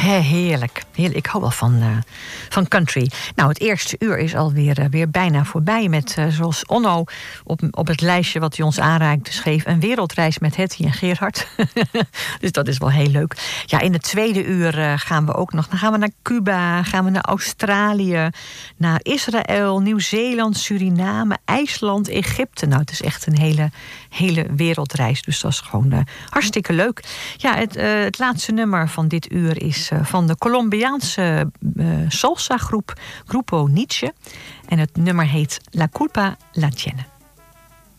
Heerlijk. Ik hou wel van country. Nou, het eerste uur is alweer weer bijna voorbij met, zoals Onno op het lijstje wat hij ons aanreikte schreef, een wereldreis met Hetty en Gerhard. Dus dat is wel heel leuk. Ja, in het tweede uur gaan we ook nog. Dan gaan we naar Cuba, gaan we naar Australië, naar Israël, Nieuw-Zeeland, Suriname, IJsland, Egypte. Nou, het is echt een hele wereldreis. Dus dat is gewoon hartstikke leuk. Ja, het laatste nummer van dit uur is van de Colombiaanse salsa groep Grupo Nietzsche. En het nummer heet La Culpa La Tiene.